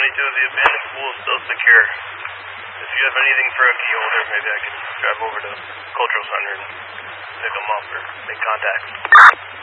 The abandoned pool is still secure. If you have anything for a key holder, maybe I can drive over to Cultural Center and pick them up or make contact.